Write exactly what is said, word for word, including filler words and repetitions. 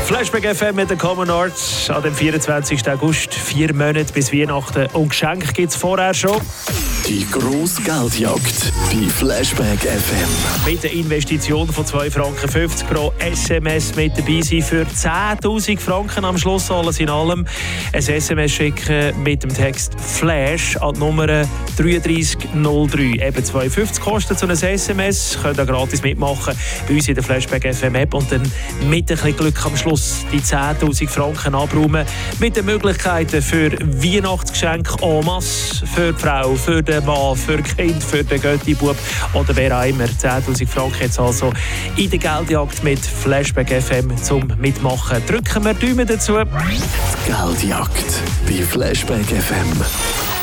Flashback F M mit den Common Arts an dem vierundzwanzigsten August. Vier Monate bis Weihnachten und Geschenke gibt es vorher schon. Die grosse Geldjagd bei Flashback F M. Mit der Investition von zwei Franken fünfzig pro S M S mit dabei sein für zehntausend Franken am Schluss. Alles in allem ein S M S schicken mit dem Text Flash an die Nummer drei drei null drei. Eben zwei Franken fünfzig kostet so ein S M S. Könnt ihr gratis mitmachen bei uns in der Flashback F M App und dann mit ein bisschen Glück am Schluss die zehntausend Franken abräumen. Mit den Möglichkeiten für Weihnachtsgeschenke en masse, für die Frau, für den Mann, für das Kind, für den Götti-Bub oder wer auch immer. zehntausend Franken jetzt also in der Geldjagd mit Flashback F M zum Mitmachen. Drücken wir Daumen dazu. Die Geldjagd bei Flashback F M.